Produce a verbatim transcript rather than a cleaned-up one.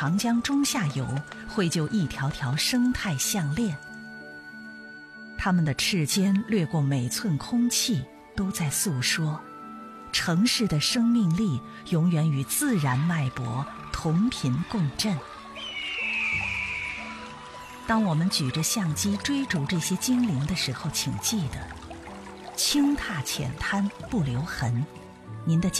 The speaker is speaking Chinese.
长江中下游绘就一条条生态项链。它们的翅尖掠过每寸空气，都在诉说城市的生命力永远与自然脉搏同频共振。当我们举着相机追逐这些精灵的时候，请记得轻踏浅滩不留痕，您的